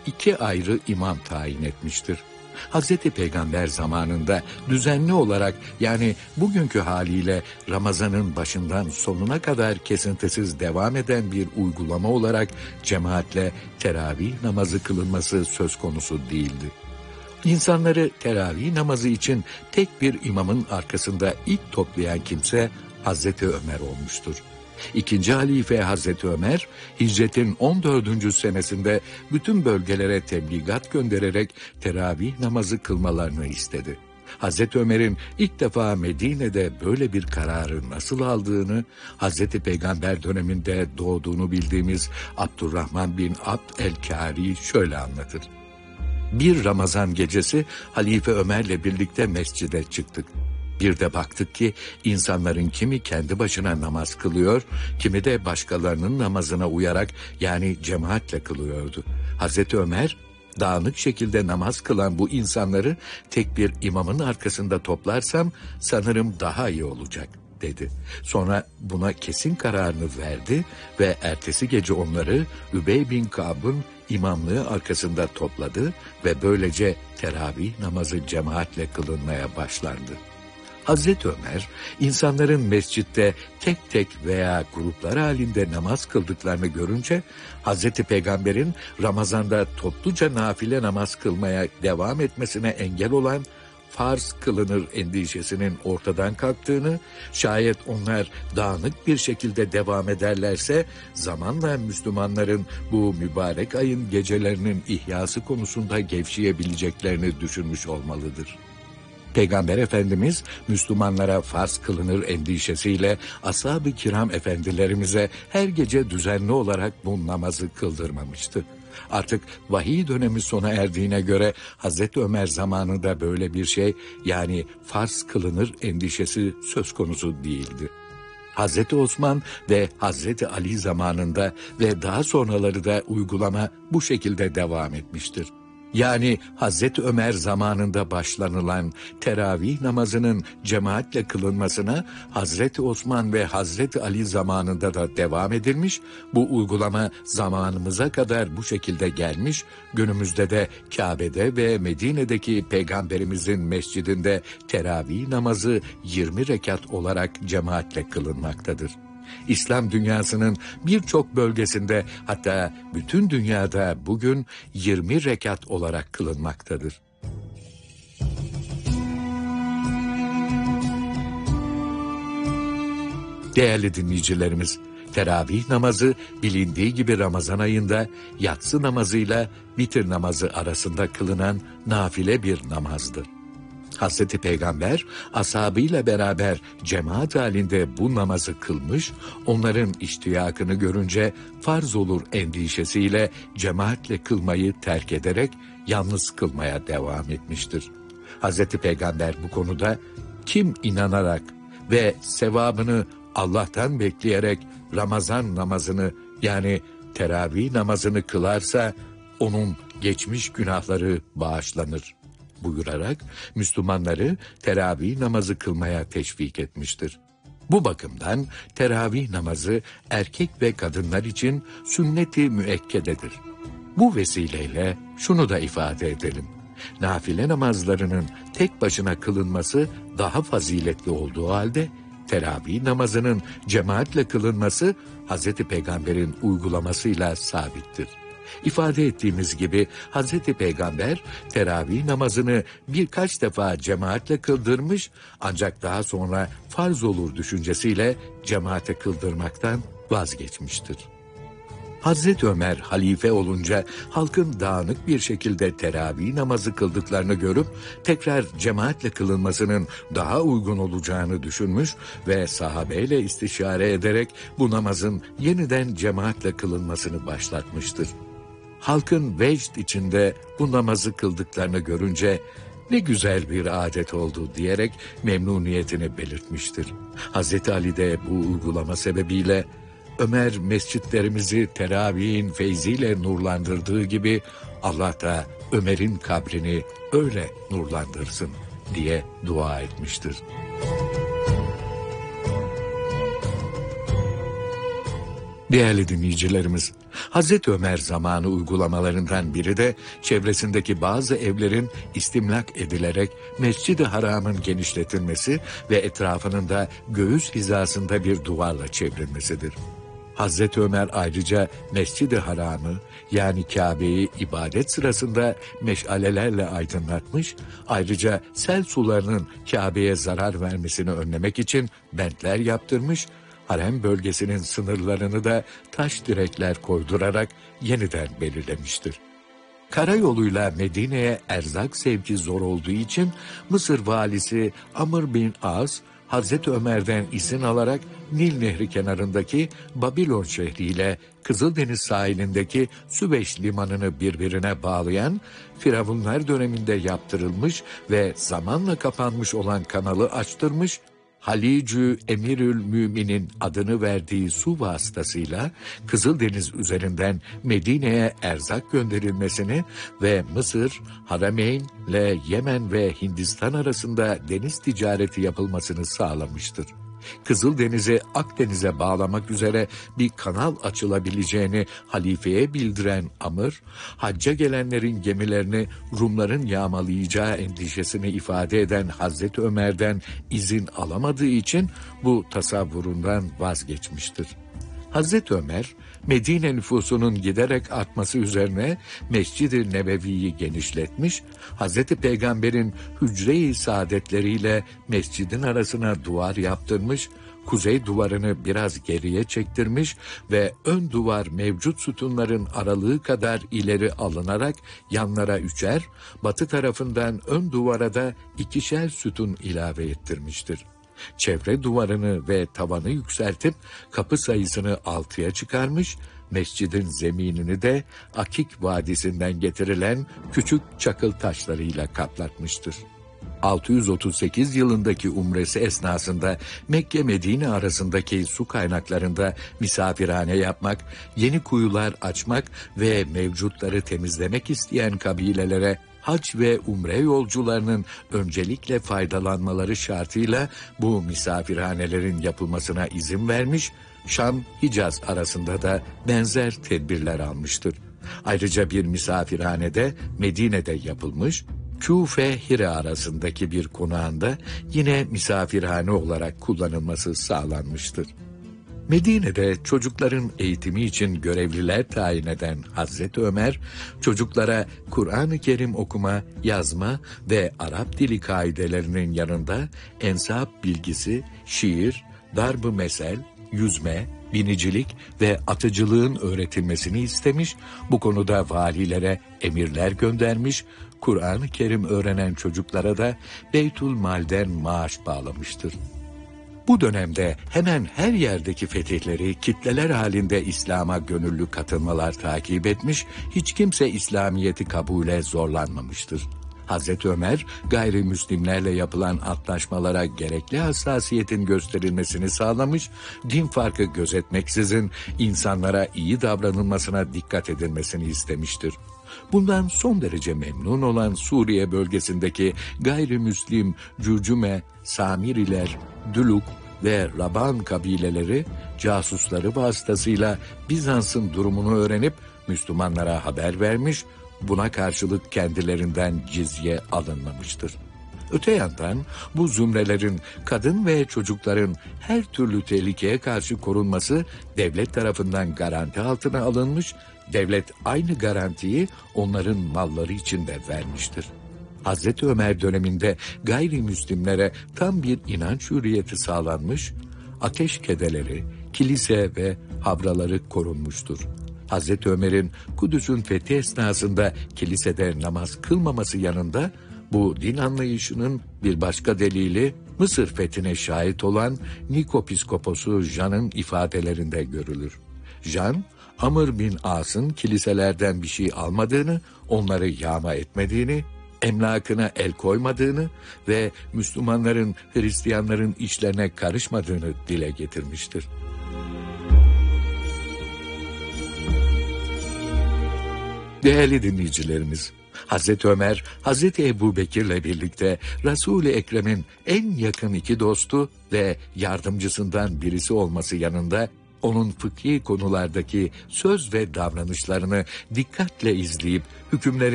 2 ayrı imam tayin etmiştir. Hazreti Peygamber zamanında düzenli olarak, yani bugünkü haliyle Ramazan'ın başından sonuna kadar kesintisiz devam eden bir uygulama olarak cemaatle teravih namazı kılınması söz konusu değildi. İnsanları teravih namazı için tek bir imamın arkasında ilk toplayan kimse Hazreti Ömer olmuştur. İkinci halife Hazreti Ömer, hicretin 14. senesinde bütün bölgelere tebligat göndererek teravih namazı kılmalarını istedi. Hazreti Ömer'in ilk defa Medine'de böyle bir kararı nasıl aldığını, Hazreti Peygamber döneminde doğduğunu bildiğimiz Abdurrahman bin Abd el-Kâri şöyle anlatır. Bir Ramazan gecesi Halife Ömer'le birlikte mescide çıktık. Bir de baktık ki insanların kimi kendi başına namaz kılıyor, kimi de başkalarının namazına uyarak, yani cemaatle kılıyordu. Hazreti Ömer, dağınık şekilde namaz kılan bu insanları tek bir imamın arkasında toplarsam sanırım daha iyi olacak dedi. Sonra buna kesin kararını verdi ve ertesi gece onları Übey bin Ka'b'ın imamlığı arkasında topladı ve böylece teravih namazı cemaatle kılınmaya başlandı. Hazreti Ömer, insanların mescitte tek tek veya gruplar halinde namaz kıldıklarını görünce, Hazreti Peygamber'in Ramazan'da topluca nafile namaz kılmaya devam etmesine engel olan farz kılınır endişesinin ortadan kalktığını, şayet onlar dağınık bir şekilde devam ederlerse, zamanla Müslümanların bu mübarek ayın gecelerinin ihyası konusunda gevşeyebileceklerini düşünmüş olmalıdır. Peygamber Efendimiz, Müslümanlara farz kılınır endişesiyle ashab-ı kiram efendilerimize her gece düzenli olarak bu namazı kıldırmamıştı. Artık vahiy dönemi sona erdiğine göre Hazreti Ömer zamanında böyle bir şey, yani farz kılınır endişesi söz konusu değildi. Hazreti Osman ve Hazreti Ali zamanında ve daha sonraları da uygulama bu şekilde devam etmiştir. Yani Hazreti Ömer zamanında başlanılan teravih namazının cemaatle kılınmasına Hazreti Osman ve Hazreti Ali zamanında da devam edilmiş, bu uygulama zamanımıza kadar bu şekilde gelmiş, günümüzde de Kabe'de ve Medine'deki Peygamberimizin mescidinde teravih namazı 20 rekat olarak cemaatle kılınmaktadır. İslam dünyasının birçok bölgesinde, hatta bütün dünyada bugün 20 rekat olarak kılınmaktadır. Değerli dinleyicilerimiz, teravih namazı bilindiği gibi Ramazan ayında yatsı namazıyla vitir namazı arasında kılınan nafile bir namazdır. Hazreti Peygamber ashabıyla beraber cemaat halinde bu namazı kılmış, onların iştiyakını görünce farz olur endişesiyle cemaatle kılmayı terk ederek yalnız kılmaya devam etmiştir. Hazreti Peygamber bu konuda kim inanarak ve sevabını Allah'tan bekleyerek Ramazan namazını, yani teravih namazını kılarsa onun geçmiş günahları bağışlanır buyurarak Müslümanları teravih namazı kılmaya teşvik etmiştir. Bu bakımdan teravih namazı erkek ve kadınlar için sünnet-i müekkededir. Bu vesileyle şunu da ifade edelim. Nafile namazlarının tek başına kılınması daha faziletli olduğu halde, teravih namazının cemaatle kılınması Hazreti Peygamber'in uygulamasıyla sabittir. İfade ettiğimiz gibi Hazreti Peygamber teravih namazını birkaç defa cemaatle kıldırmış, ancak daha sonra farz olur düşüncesiyle cemaate kıldırmaktan vazgeçmiştir. Hazreti Ömer halife olunca halkın dağınık bir şekilde teravih namazı kıldıklarını görüp tekrar cemaatle kılınmasının daha uygun olacağını düşünmüş ve sahabeyle istişare ederek bu namazın yeniden cemaatle kılınmasını başlatmıştır. Halkın vecd içinde bu namazı kıldıklarını görünce ne güzel bir adet oldu diyerek memnuniyetini belirtmiştir. Hazreti Ali de bu uygulama sebebiyle Ömer mescitlerimizi teravihin feyziyle nurlandırdığı gibi Allah da Ömer'in kabrini öyle nurlandırsın diye dua etmiştir. Değerli dinleyicilerimiz, Hazreti Ömer zamanı uygulamalarından biri de çevresindeki bazı evlerin istimlak edilerek Mescid-i Haram'ın genişletilmesi ve etrafının da göğüs hizasında bir duvarla çevrilmesidir. Hazreti Ömer ayrıca Mescid-i Haram'ı yani Kabe'yi ibadet sırasında meşalelerle aydınlatmış, ayrıca sel sularının Kabe'ye zarar vermesini önlemek için bentler yaptırmış, harem bölgesinin sınırlarını da taş direkler koydurarak yeniden belirlemiştir. Karayoluyla Medine'ye erzak sevki zor olduğu için Mısır valisi Amr bin As, Hazreti Ömer'den izin alarak Nil Nehri kenarındaki Babilon şehriyle Kızıldeniz sahilindeki Süveyş limanını birbirine bağlayan, Firavunlar döneminde yaptırılmış ve zamanla kapanmış olan kanalı açtırmış, Halicü Emirül Mümin'in adını verdiği su vasıtasıyla Kızıldeniz üzerinden Medine'ye erzak gönderilmesini ve Mısır, Harameyn ile Yemen ve Hindistan arasında deniz ticareti yapılmasını sağlamıştır. Kızıldeniz'i Akdeniz'e bağlamak üzere bir kanal açılabileceğini halifeye bildiren Amr, hacca gelenlerin gemilerini Rumların yağmalayacağı endişesini ifade eden Hazreti Ömer'den izin alamadığı için bu tasavvurundan vazgeçmiştir. Hazreti Ömer, Medine nüfusunun giderek artması üzerine Mescid-i Nebevi'yi genişletmiş, Hazreti Peygamber'in hücre-i saadetleriyle mescidin arasına duvar yaptırmış, kuzey duvarını biraz geriye çektirmiş ve ön duvar mevcut sütunların aralığı kadar ileri alınarak yanlara 3'er, batı tarafından ön duvara da 2'şer sütun ilave ettirmiştir. Çevre duvarını ve tavanı yükseltip kapı sayısını 6'ya çıkarmış, mescidin zeminini de Akik Vadisi'nden getirilen küçük çakıl taşlarıyla kaplatmıştır. 638 yılındaki umresi esnasında Mekke-Medine arasındaki su kaynaklarında misafirhane yapmak, yeni kuyular açmak ve mevcutları temizlemek isteyen kabilelere hac ve umre yolcularının öncelikle faydalanmaları şartıyla bu misafirhanelerin yapılmasına izin vermiş, Şam-Hicaz arasında da benzer tedbirler almıştır. Ayrıca bir misafirhanede Medine'de yapılmış, Küfe-Hire arasındaki bir konağında yine misafirhane olarak kullanılması sağlanmıştır. Medine'de çocukların eğitimi için görevliler tayin eden Hazreti Ömer, çocuklara Kur'an-ı Kerim okuma, yazma ve Arap dili kaidelerinin yanında ensap bilgisi, şiir, darb-ı mesel, yüzme, binicilik ve atıcılığın öğretilmesini istemiş, bu konuda valilere emirler göndermiş, Kur'an-ı Kerim öğrenen çocuklara da Beytülmal'den maaş bağlamıştır. Bu dönemde hemen her yerdeki fetihleri kitleler halinde İslam'a gönüllü katılmalar takip etmiş, hiç kimse İslamiyet'i kabule zorlanmamıştır. Hazreti Ömer, gayrimüslimlerle yapılan antlaşmalara gerekli hassasiyetin gösterilmesini sağlamış, din farkı gözetmeksizin insanlara iyi davranılmasına dikkat edilmesini istemiştir. Bundan son derece memnun olan Suriye bölgesindeki gayrimüslim Cürcüme, Samiriler, Düluk ve Raban kabileleri casusları vasıtasıyla Bizans'ın durumunu öğrenip Müslümanlara haber vermiş, buna karşılık kendilerinden cizye alınmamıştır. Öte yandan bu zümrelerin kadın ve çocukların her türlü tehlikeye karşı korunması devlet tarafından garanti altına alınmış, devlet aynı garantiyi onların malları için de vermiştir. Hazreti Ömer döneminde gayrimüslimlere tam bir inanç hürriyeti sağlanmış, ateşkedeleri, kilise ve havraları korunmuştur. Hazreti Ömer'in Kudüs'ün fethi esnasında kilisede namaz kılmaması yanında, bu din anlayışının bir başka delili Mısır fethine şahit olan Nikopiskoposu Jan'ın ifadelerinde görülür. Jan, Amr bin As'ın kiliselerden bir şey almadığını, onları yağma etmediğini, emlakına el koymadığını ve Müslümanların Hristiyanların işlerine karışmadığını dile getirmiştir. Değerli dinleyicilerimiz, Hazreti Ömer, Hazreti Ebubekir'le birlikte Resul-i Ekrem'in en yakın iki dostu ve yardımcısından birisi olması yanında, onun fıkhi konulardaki söz ve davranışlarını dikkatle izleyip hükümleri